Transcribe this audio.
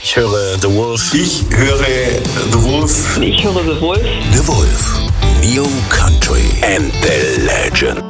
Ich höre The Wolf. Ich höre The Wolf. Ich höre The Wolf. The Wolf. New Country and the Legend.